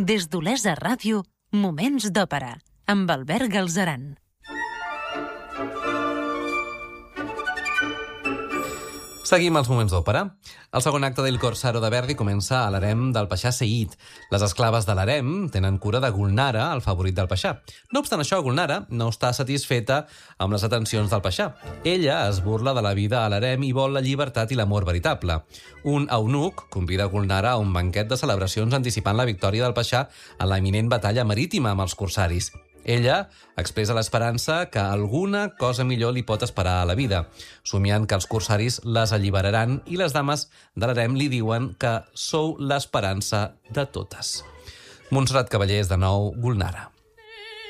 Des d'Olesa Ràdio, Moments d'Òpera, amb Albert Galzeran. Seguim els Moments d'Òpera. El segon acte del Corsaro de Verdi comença a l'harem del paixà Seid. Les esclaves de l'harem tenen cura de Gulnara, el favorit del paixà. No obstant això, Gulnara no està satisfeta amb les atencions del paixà. Ella es burla de la vida a l'harem i vol la llibertat i l'amor veritable. Un eunuc convida Gulnara a un banquet de celebracions anticipant la victòria del paixà en la imminent batalla marítima amb els corsaris. Ella expressa l'esperança que alguna cosa millor li pot esperar a la vida, somiant que els corsaris les alliberaran i les dames de l'harem li diuen que sou l'esperança de totes. Montserrat Caballés, de nou, Gulnara.